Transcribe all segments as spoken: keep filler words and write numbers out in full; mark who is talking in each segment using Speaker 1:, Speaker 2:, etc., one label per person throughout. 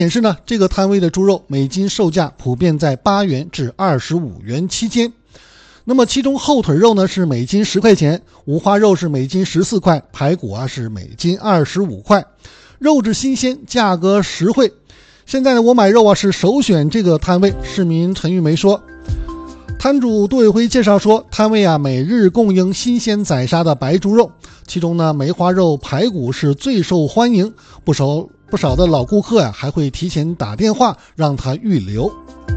Speaker 1: 显示呢，这个摊位的猪肉每斤售价普遍在八元至二十五元期间。那么其中后腿肉呢是每斤十块钱，五花肉是每斤十四块，排骨啊是每斤二十五块，肉质新鲜，价格实惠。现在呢，我买肉啊是首选这个摊位。市民陈玉梅说，摊主杜伟辉介绍说，摊位啊每日供应新鲜宰杀的白猪肉，其中呢梅花肉、排骨是最受欢迎，不少不少的老顾客呀、啊、还会提前打电话让他预留。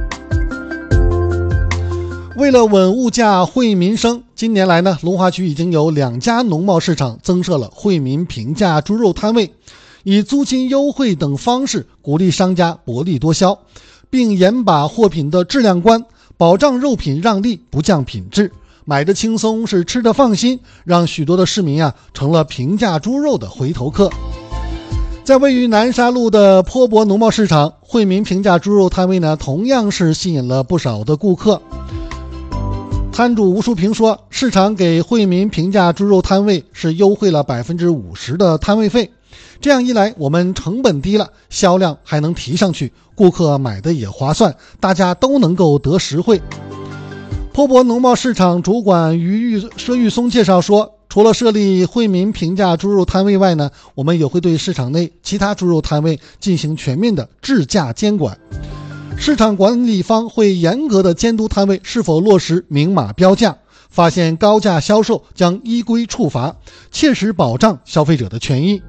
Speaker 1: 为了稳物价、惠民生，今年来呢，龙华区已经有两家农贸市场增设了惠民平价猪肉摊位，以租金优惠等方式鼓励商家薄利多销，并严把货品的质量关，保障肉品让利，不降品质，买的轻松是吃的放心，让许多的市民啊成了平价猪肉的回头客。在位于南沙路的坡博农贸市场，惠民平价猪肉摊位呢，同样是吸引了不少的顾客。摊主吴淑平说，市场给惠民平价猪肉摊位是优惠了百分之五十的摊位费，这样一来，我们成本低了，销量还能提上去，顾客买的也划算，大家都能够得实惠。坡博农贸市场主管于佘玉松介绍说，除了设立惠民平价猪肉摊位外呢，我们也会对市场内其他猪肉摊位进行全面的质价监管。市场管理方会严格的监督摊位是否落实明码标价，发现高价销售将依规处罚，切实保障消费者的权益。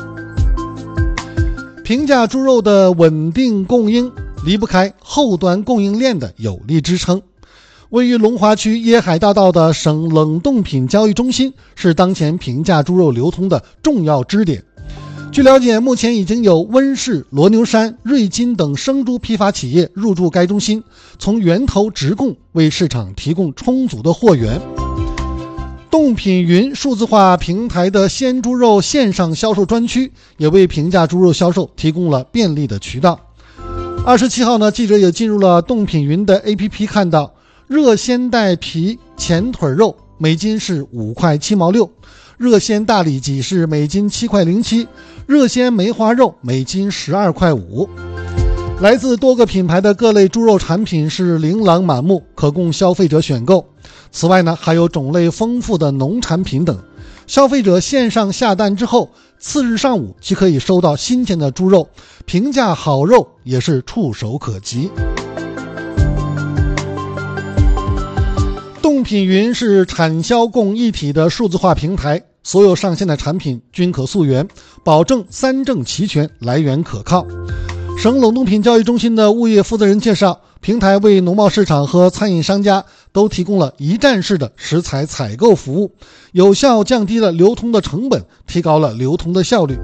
Speaker 1: 平价猪肉的稳定供应离不开后端供应链的有力支撑。位于龙华区椰海大道的省冷冻品交易中心是当前平价猪肉流通的重要支点。据了解，目前已经有温氏、罗牛山、瑞金等生猪批发企业入驻该中心，从源头直供，为市场提供充足的货源。冻品云数字化平台的鲜猪肉线上销售专区也为平价猪肉销售提供了便利的渠道。二十七号呢，记者也进入了冻品云的 A P P， 看到热鲜带皮前腿肉每斤是五块七毛六，热鲜大里脊是每斤七块零七，热鲜梅花肉每斤十二块五。来自多个品牌的各类猪肉产品是琳琅满目，可供消费者选购。此外呢，还有种类丰富的农产品等。消费者线上下单之后，次日上午即可以收到新鲜的猪肉，平价好肉也是触手可及。冻品云是产销供一体的数字化平台，所有上线的产品均可溯源，保证三证齐全，来源可靠。省冷冻品交易中心的物业负责人介绍，平台为农贸市场和餐饮商家都提供了一站式的食材采购服务，有效降低了流通的成本，提高了流通的效率。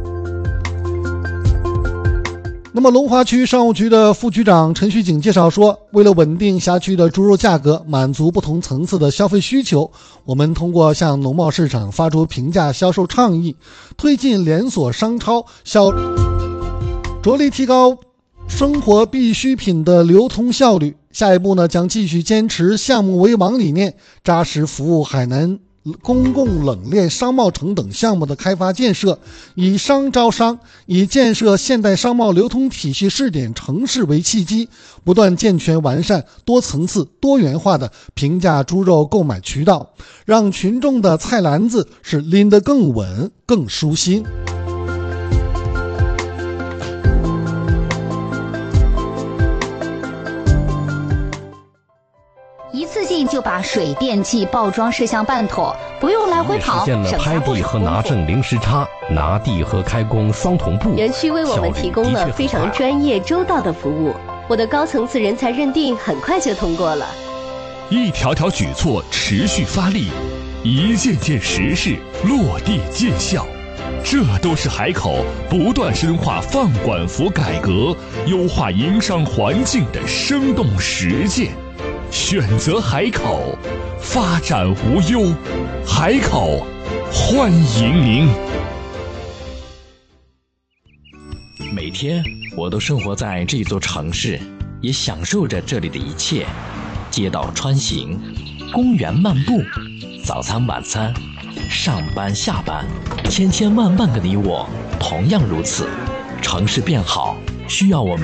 Speaker 1: 那么龙华区商务局的副局长陈旭景介绍说，为了稳定辖区的猪肉价格，满足不同层次的消费需求，我们通过向农贸市场发出平价销售倡议，推进连锁商超销，着力提高生活必需品的流通效率。下一步呢，将继续坚持项目为王理念，扎实服务海南公共冷链商贸城等项目的开发建设，以商招商，以建设现代商贸流通体系试点城市为契机，不断健全完善多层次多元化的平价猪肉购买渠道，让群众的菜篮子是拎得更稳更舒心。
Speaker 2: 一次性就把水电气报装摄像办妥，不用来回跑，
Speaker 3: 实现了拍地和拿证零时差，拿地和开工双同步。
Speaker 4: 园区为我们提供了非常专业周到的服务，我的高层次人才认定很快就通过了。
Speaker 5: 一条条举措持续发力，一件件实事落地见效，这都是海口不断深化放管服改革、优化营商环境的生动实践。选择海口，发展无忧。海口，欢迎您。
Speaker 6: 每天我都生活在这座城市，也享受着这里的一切。街道穿行，公园漫步，早餐晚餐，上班下班，千千万万个你我同样如此。城市变好，需要我们